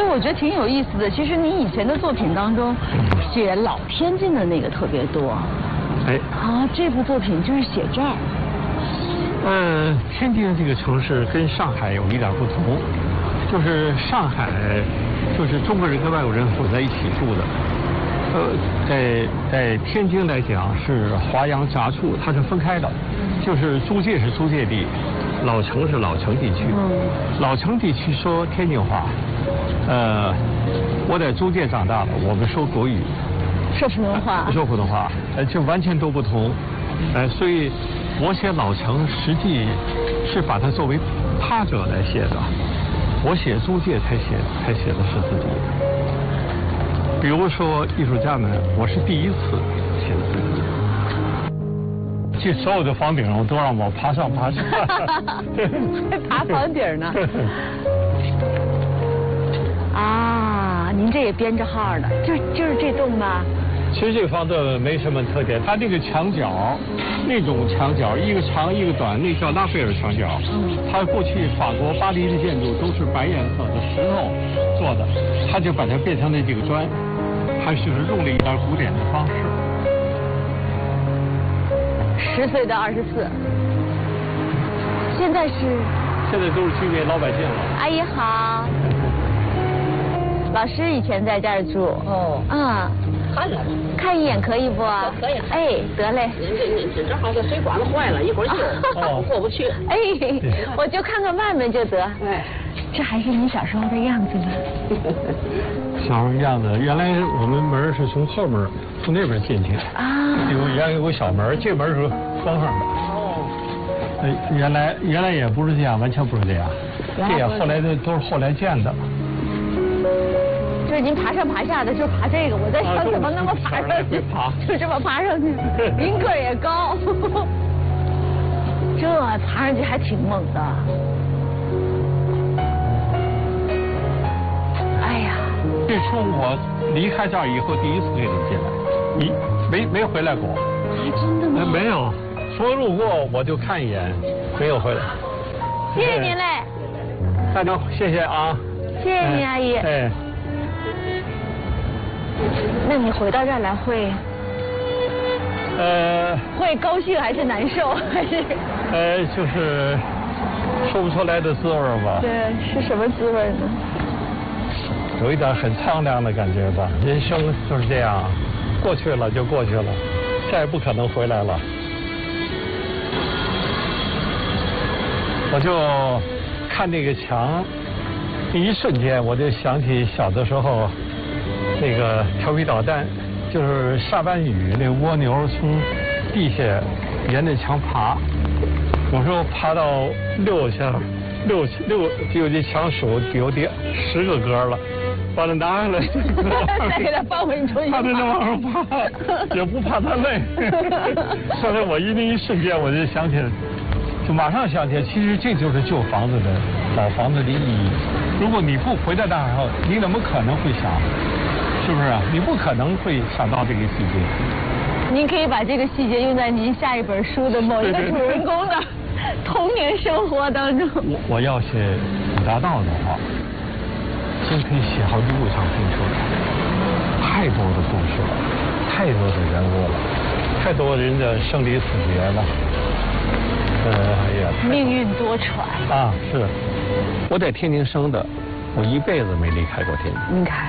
我觉得挺有意思的。其实你以前的作品当中，写老天津的那个特别多。 哎。 啊，这部作品就是写这儿。 天津这个城市跟上海有一点不同，就是上海就是中国人跟外国人混在一起住的。在天津来讲是华洋杂处，它是分开的，就是租界是租界地，老城是老城地区。老城地区说天津话，我在租界长大了，我们说国语， 说普通话， 说普通话，就完全都不同。所以我写老城实际是把它作为他者来写的，我写租界才写的是自己。比如说艺术家们，我是第一次写自己，这所有的房顶都让我爬上爬下。 还爬房顶呢？啊，您这也编着号呢，就是这栋吗？ 其实这个房子没什么特点，它那个墙角，那种墙角一个长一个短，那叫拉斐尔墙角。它过去法国巴黎的建筑都是白颜色的石头做的，它就把它变成了这个砖，它就是用了一点古典的方式。 10岁到24，现在都是居民老百姓了。 阿姨好，老师以前在这儿住。 哦。 啊。看一眼可以不？ 可以。 哎，得嘞。 这正好这水管子坏了，一会儿就过不去。 哎，我就看看外面就得。 哎， 这还是你小时候的样子吗？ 小时候样子，原来我们门是从后门从那边进去。 啊。 有个小门，这门是封上的。哦。原来也不是这样，完全不是这样。这样后来都是后来建的。 就是您爬上爬下的，就爬这个，我在想怎么那么爬上去，就这么爬上去。您个儿也高，这爬上去还挺猛的。哎呀， 这是我离开这儿以后第一次给你进来，你没回来过？ 啊，真的吗？ 没有，说路过我就看一眼，没有回来。 谢谢您嘞。 大妞，谢谢啊。 谢谢您，阿姨。 哎。 那你回到这儿来会高兴还是难受还是？ 就是说不出来的滋味吧。 对，是什么滋味呢？ 有一点很苍凉的感觉吧。人生就是这样，过去了就过去了，再也不可能回来了。我就看那个墙，一瞬间我就想起小的时候。那个调皮捣蛋，就是下完雨，那蜗牛从地下沿着墙爬，我说爬到6就这墙数有10个格了，把它拿下来， 再给它放回去。 他在那往上爬，也不怕他累。后来我那一瞬间我就想起来，就马上想起来，其实这就是旧房子的老房子的意义。如果你不回到那儿后，你怎么可能会想？是不是啊？你不可能会想到这个细节。 您可以把这个细节用在您下一本书的某一个主人公的童年生活当中。 我要写五大道的话，真可以写好几部长篇出来。太多的故事了，太多的人物了，太多人的生离死别了。哎呀， 命运多舛啊！是，我在天津生的，我一辈子没离开过天津。 您看。